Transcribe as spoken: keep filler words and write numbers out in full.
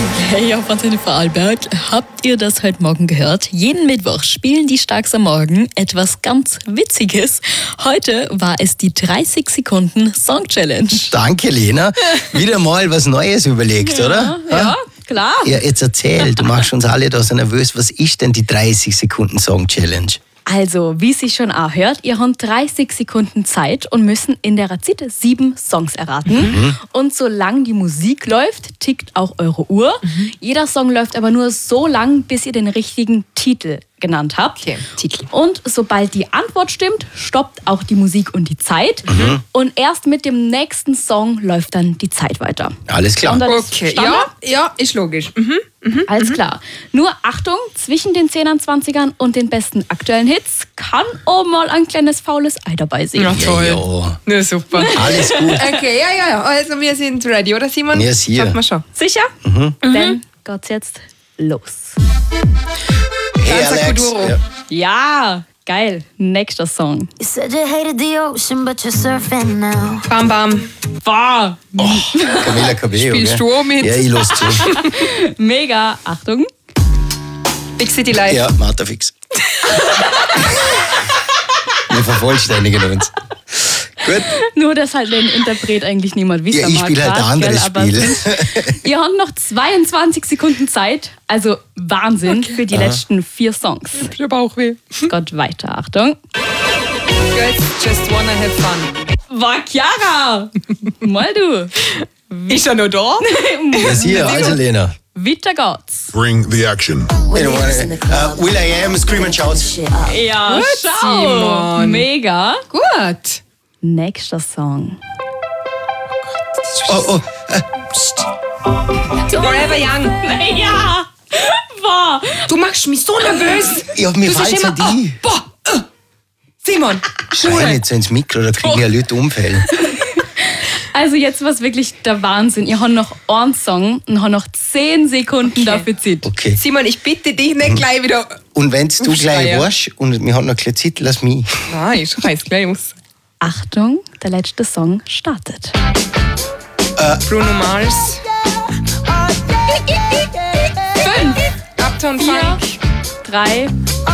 Hey, auf Antenne Vorarlberg. Habt ihr das heute Morgen gehört? Jeden Mittwoch spielen die Starks am Morgen etwas ganz Witziges. Heute war es die dreißig Sekunden Song Challenge. Danke, Lena. Wieder mal was Neues überlegt, Ja, oder? ja, klar. Ja, jetzt erzähl, du machst uns alle da so nervös. Was ist denn die dreißig Sekunden Song Challenge? Also, wie sich schon auch hört, ihr habt dreißig Sekunden Zeit und müssen in der Zeit sieben Songs erraten. Mhm. Und solange die Musik läuft, tickt auch eure Uhr. Mhm. Jeder Song läuft aber nur so lang, bis ihr den richtigen Titel genannt habt. Okay, Titel. Und sobald die Antwort stimmt, stoppt auch die Musik und die Zeit. Mhm. Und erst mit dem nächsten Song läuft dann die Zeit weiter. Alles klar. Okay, ja, ja, ist logisch. Mhm. Mhm. Alles klar. Nur Achtung, zwischen den zehnern, zwanzigern und den besten aktuellen Hits kann auch mal ein kleines faules Ei dabei sein. Ja, toll. Ja, Ja, super. alles gut. Okay, ja, ja, ja. Also wir sind ready, oder Simon? Wir sind hier. Schaffen wir schon. Sicher? Mhm. Dann geht's jetzt los. Hey, Danza Alex. Kuduro. Ja. Ja, geil. Nächster Song. You said you hated the ocean, but you're surfing now. Bam, bam. Boah, Camila Cabello. Spielst gell? du auch mit? Ja, ich los zu. mega. Achtung. Big City Live. Ja, Martha Fix. Wir vervollständigen uns. Gut. Nur, dass halt den Interpret eigentlich niemand wissen Ja, ich mag, spiele halt ein grad, anderes gell, aber Spiel. sonst- Ihr habt noch zweiundzwanzig Sekunden Zeit. Also Wahnsinn für die letzten vier Songs. Ich hab auch weh. Gott weiter. Achtung. Girls just wanna have fun. War Chiara. Mal du. Ist er noch da? Das hier, also Lena. Weiter geht's. Bring the action. Wait, uh, Will I Am, Scream and Shout. Ja, Gut, schau. Simon. Mega. Gut. Nächster Song. Oh, oh, Forever Young. Ja. Boah. Du machst mich so nervös. ja, mir Du sagst fällt's immer, halt ein. oh, boah, äh. Simon, Schrei Schule. nicht so ins Mikro, da kriegen ja Leute Unfälle. Also jetzt war es wirklich der Wahnsinn. Ihr habt noch einen Song und habt noch zehn Sekunden Okay. dafür Zeit. Okay. Simon, ich bitte dich nicht gleich wieder. Und wenn's du gleich Aufschreien. warst und wir haben noch gleich Zeit, lass mich. Nein, ich schrei's gleich aus. Achtung, der letzte Song startet. Bruno Mars. Fünf, Uptown vier, Funk. drei,